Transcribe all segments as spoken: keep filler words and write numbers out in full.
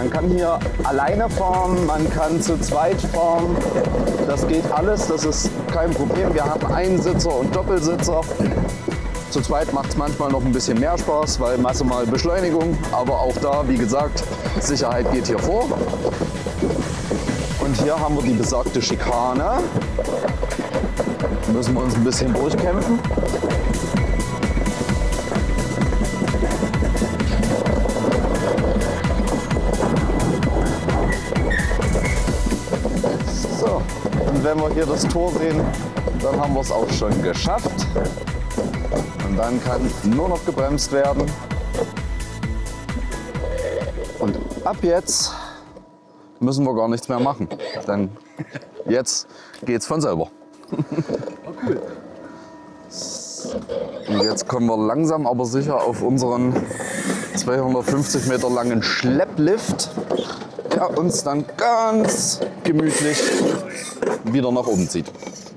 Man kann hier alleine fahren, man kann zu zweit fahren. Das geht alles, das ist kein Problem. Wir haben Einsitzer und Doppelsitzer. Zu zweit macht es manchmal noch ein bisschen mehr Spaß, weil maximale Beschleunigung. Aber auch da, wie gesagt, Sicherheit geht hier vor. Und hier haben wir die besagte Schikane. Müssen wir uns ein bisschen durchkämpfen. So, und wenn wir hier das Tor sehen, dann haben wir es auch schon geschafft. Und dann kann nur noch gebremst werden. Und ab jetzt müssen wir gar nichts mehr machen. Denn jetzt geht's von selber. Oh, cool. Und jetzt kommen wir langsam aber sicher auf unseren zweihundertfünfzig Meter langen Schlepplift, der uns dann ganz gemütlich wieder nach oben zieht.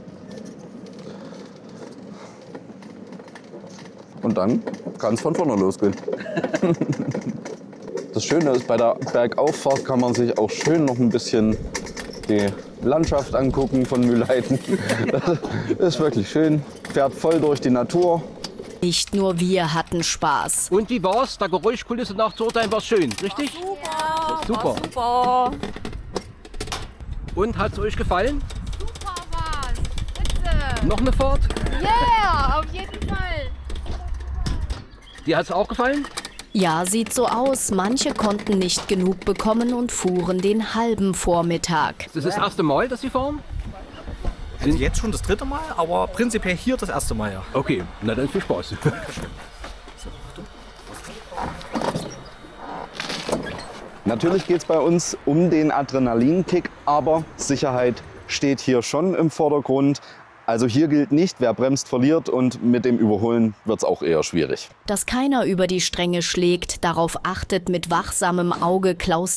Und dann kann es von vorne losgehen. Das Schöne ist, bei der Bergauffahrt kann man sich auch schön noch ein bisschen die Landschaft angucken von Mühlheiden. Das ist wirklich schön, fährt voll durch die Natur. Nicht nur wir hatten Spaß. Und wie war's? Der Geräuschkulisse nach zu urteilen war schön, richtig? Super, Super. war super. Und hat's euch gefallen? Super war's. Bitte. Noch eine Fahrt? Yeah, auf jeden Fall. Dir hat's auch gefallen? Ja, sieht so aus. Manche konnten nicht genug bekommen und fuhren den halben Vormittag. Das ist das erste Mal, dass Sie fahren? Also jetzt schon das dritte Mal, aber prinzipiell hier das erste Mal, ja. Okay, na dann viel Spaß. Natürlich geht es bei uns um den Adrenalinkick, aber Sicherheit steht hier schon im Vordergrund. Also hier gilt nicht, wer bremst, verliert, und mit dem Überholen wird es auch eher schwierig. Dass keiner über die Stränge schlägt, darauf achtet mit wachsamem Auge Klaus